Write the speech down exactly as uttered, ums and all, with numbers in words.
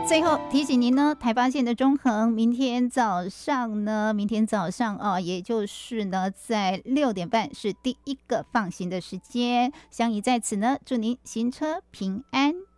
最后提醒您呢，台八线的中横，明天早上呢，明天早上啊，也就是呢，在六点半是第一个放行的时间。相宜在此呢，祝您行车平安。